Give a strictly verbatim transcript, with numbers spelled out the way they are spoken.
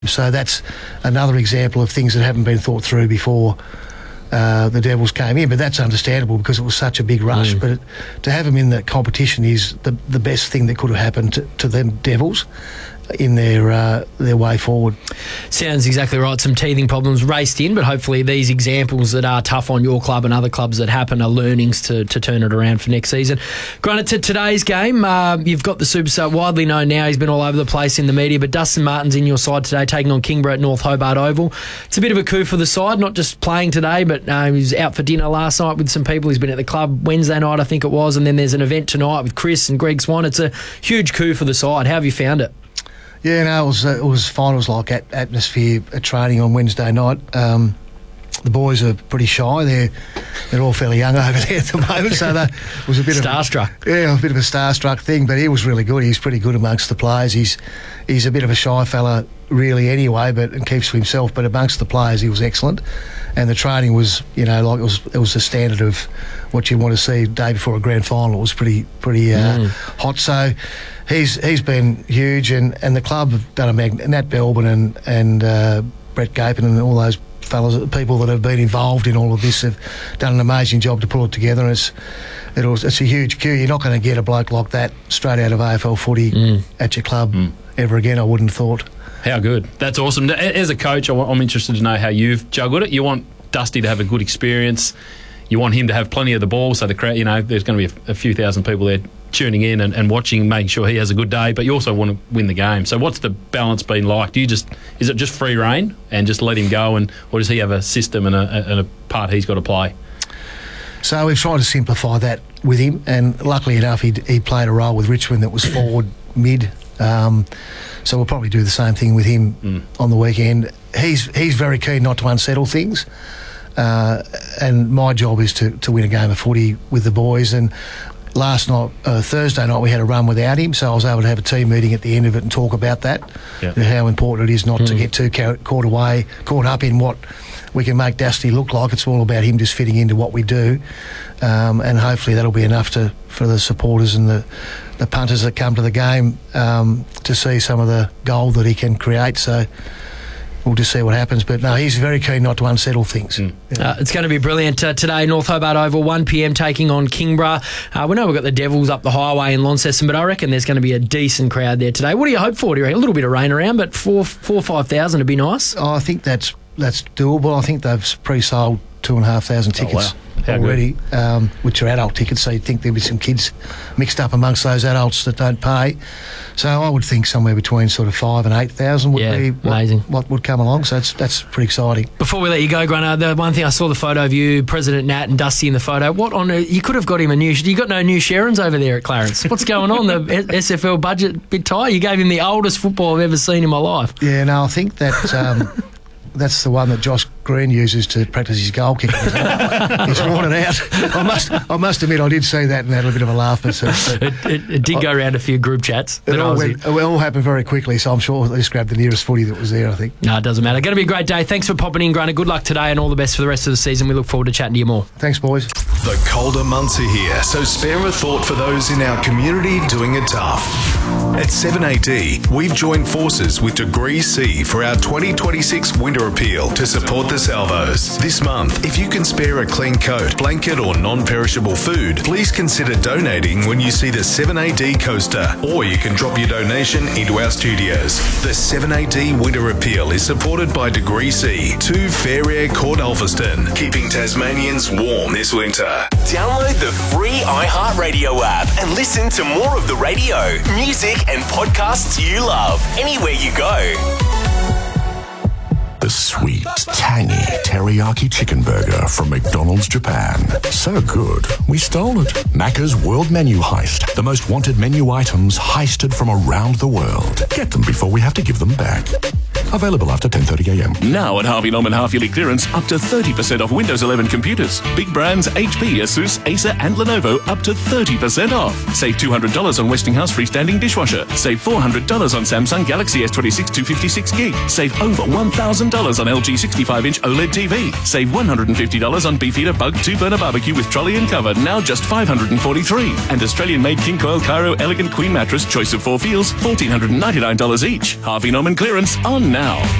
So that's another example of things that haven't been thought through before uh, the Devils came in. But that's understandable because it was such a big rush. Mm. But it, to have them in the competition is the the best thing that could have happened to, to them Devils in their uh, their way forward. Sounds exactly right. Some teething problems raced in, but hopefully these examples that are tough on your club and other clubs that happen are learnings to, to turn it around for next season. Granted, to today's game, uh, you've got the superstar widely known now. He's been all over the place in the media, but Dustin Martin's in your side today, taking on Kingborough at North Hobart Oval. It's a bit of a coup for the side, not just playing today, but uh, he was out for dinner last night with some people. He's been at the club Wednesday night, I think it was, and then there's an event tonight with Chris and Greg Swan. It's a huge coup for the side. How have you found it? Yeah, no, it was uh, it was finals like at atmosphere at training on Wednesday night. Um, the boys are pretty shy. They're they're all fairly young over there at the moment, so that was a bit starstruck. of yeah, a bit of a starstruck thing. But he was really good. He's pretty good amongst the players. He's he's a bit of a shy fella really anyway, but and keeps to himself. But amongst the players, he was excellent. And the training was, you know, like it was it was the standard of what you want to see day before a grand final. It was pretty pretty uh, mm. hot. So he's he's been huge, and, and the club have done a mag- Nat Belbin and and uh, Brett Gapin and all those fellas, people that have been involved in all of this have done an amazing job to pull it together. And it's it was, it's a huge queue. You're not going to get a bloke like that straight out of A F L footy mm. at your club mm. ever again. I wouldn't have thought. How good. That's awesome. As a coach, I'm interested to know how you've juggled it. You want Dusty to have a good experience. You want him to have plenty of the ball, so the crowd, you know, there's going to be a, a few thousand people there tuning in and, and watching, making sure he has a good day, but you also want to win the game. So what's the balance been like? Do you just is it just free reign and just let him go, and or does he have a system and a, and a part he's got to play? So we've tried to simplify that with him, and luckily enough, he he played a role with Richmond that was forward mid. Um, so we'll probably do the same thing with him mm. on the weekend. He's he's very keen not to unsettle things, uh, and my job is to, to win a game of footy with the boys. And last night, uh, Thursday night, we had a run without him, so I was able to have a team meeting at the end of it and talk about that, yeah. and how important it is not mm. to get too caught away, caught up in what we can make Dusty look like. It's all about him just fitting into what we do, um, and hopefully that'll be enough to for the supporters and the, the punters that come to the game um, to see some of the goal that he can create. So we'll just see what happens. But no, he's very keen not to unsettle things. Mm. Yeah. Uh, it's going to be brilliant uh, today, North Hobart Oval, one p m taking on Kingborough. Uh, we know we've got the Devils up the highway in Launceston, but I reckon there's going to be a decent crowd there today. What do you hope for? Do you reckon? A little bit of rain around, but four, four, five thousand would be nice. Oh, I think that's that's doable. I think they've pre-sold two and a half thousand tickets. Oh, wow. How already, um, which are adult tickets, so you'd think there'd be some kids mixed up amongst those adults that don't pay. So I would think somewhere between sort of five and eight thousand would yeah, be what, amazing. what would come along. So that's that's pretty exciting. Before we let you go, Grana, the one thing I saw the photo of you, President Nat and Dusty in the photo. What on earth? You could have got him a new. You got no new Sharons over there at Clarence. What's going on? The S F L budget a bit tight. You gave him the oldest football I've ever seen in my life. Yeah, no, I think that. Um, That's the one that Josh Green uses to practice his goal kicking. He's worn it out. I must, I must admit, I did see that and had a bit of a laugh. But, uh, it, it, it did I, go around a few group chats. It all, went, it all happened very quickly, so I'm sure they just grabbed the nearest footy that was there, I think. No, it doesn't matter. Going to be a great day. Thanks for popping in, Grana. Good luck today and all the best for the rest of the season. We look forward to chatting to you more. Thanks, boys. The colder months are here, so spare a thought for those in our community doing it tough. At seven A D, we've joined forces with Degree C for our twenty twenty-six winter appeal to support the salvos. This month, if you can spare a clean coat, blanket or non-perishable food, please consider donating when you see the seven A D coaster, or you can drop your donation into our studios. The seven A D winter appeal is supported by Degree C, two Fair Air Court Ulverston, keeping Tasmanians warm this winter. Download the free iHeartRadio app and listen to more of the radio, music and podcasts you love anywhere you go. The sweet, tangy teriyaki chicken burger from McDonald's Japan. So good, we stole it. Macca's World Menu Heist. The most wanted menu items heisted from around the world. Get them before we have to give them back. Available after ten thirty a m. Now at Harvey Norman half-yearly clearance, up to thirty percent off Windows eleven computers. Big brands H P, Asus, Acer and Lenovo up to thirty percent off. Save two hundred dollars on Westinghouse freestanding dishwasher. Save four hundred dollars on Samsung Galaxy S twenty-six two fifty-six gig. Save over one thousand dollars on L G sixty-five inch OLED T V. Save one hundred fifty dollars on Beefeater Bug two burner barbecue with trolley and cover, now just five hundred forty-three dollars. And Australian-made King Coil Cairo Elegant Queen Mattress, choice of four feels, one thousand four hundred ninety-nine dollars each. Harvey Norman clearance on now. now.